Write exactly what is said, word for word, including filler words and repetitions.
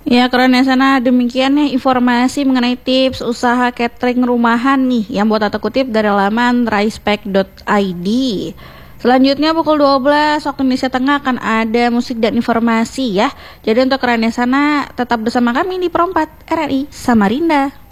Ya, keren ya sana. Demikian ya informasi mengenai tips usaha catering rumahan nih yang buat atau kutip dari laman ricepack dot i d. Selanjutnya pukul dua belas waktu Indonesia Tengah akan ada musik dan informasi ya. Jadi untuk keren ya sana tetap bersama kami di Perempat R R I Samarinda.